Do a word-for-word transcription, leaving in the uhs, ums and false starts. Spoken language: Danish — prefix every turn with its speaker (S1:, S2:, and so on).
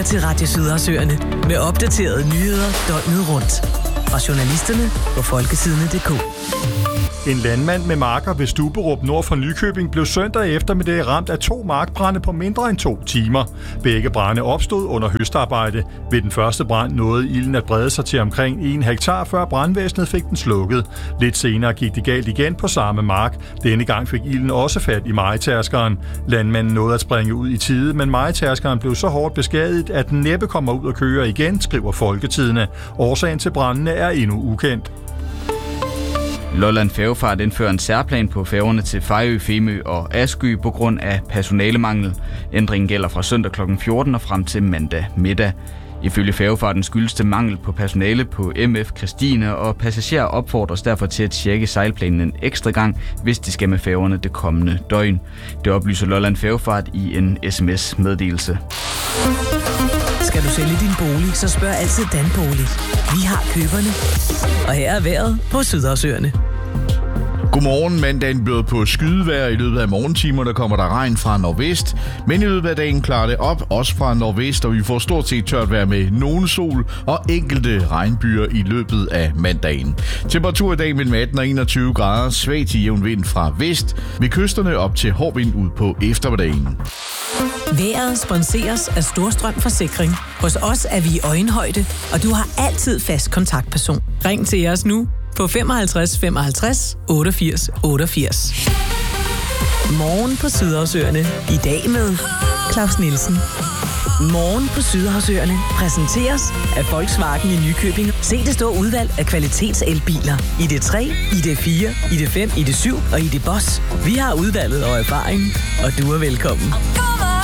S1: til Radio Sydhavsøerne med opdaterede nyheder døgnet rundt. Fra journalisterne på folketidene punktum d k.
S2: En landmand med marker ved Stuberup nord for Nykøbing blev søndag eftermiddag ramt af to markbrande på mindre end to timer. Begge brande opstod under høstarbejde. Ved den første brand nåede ilden at brede sig til omkring en hektar, før brandvæsenet fik den slukket. Lidt senere gik det galt igen på samme mark. Denne gang fik ilden også fat i mejetærskeren. Landmanden nåede at springe ud i tide, men mejetærskeren blev så hårdt beskadiget, at den næppe kommer ud og kører igen, skriver Folketidene. Årsagen til brandene er endnu ukendt.
S3: Lolland Færgefart indfører en særplan på færgerne til Fejø, Femø og Askø på grund af personalemangel. Ændringen gælder fra søndag klokken fjorten og frem til mandag middag. Ifølge Færgefarten skyldes det mangel på personale på M F Christine, og passagerer opfordres derfor til at tjekke sejlplanen en ekstra gang, hvis de skal med færgerne det kommende døgn. Det oplyser Lolland Færgefart i en sms-meddelelse.
S1: Skal du sælge din bolig, så spørg altid Danbolig. Vi har køberne. Og her er vejret på Sydhavsøerne.
S4: Godmorgen. Mandagen byder på skydevejr. I løbet af morgentimerne kommer der regn fra nordvest, men i løbet af dagen klarer det op, også fra nordvest, og vi får stort set tørt vejr med nogen sol og enkelte regnbyer i løbet af mandagen. Temperatur i dag mellem atten og enogtyve grader, svag til jævn vind fra vest, ved kysterne op til hård vind ud på eftermiddagen.
S1: Vejret sponseres af Storstrøm Forsikring. Hos os er vi i øjenhøjde, og du har altid fast kontaktperson. Ring til os nu på femoghalvtreds femoghalvtreds otteogfirs otteogfirs. Morgen på Sydhavsøerne. I dag med Claus Nielsen. Morgen på Sydhavsøerne præsenteres af Volkswagen i Nykøbing. Se det store udvalg af kvalitetselbiler. I D tre, I D fire, I D fem, I D syv og I D Boss. Vi har udvalget og erfaring, og du er velkommen.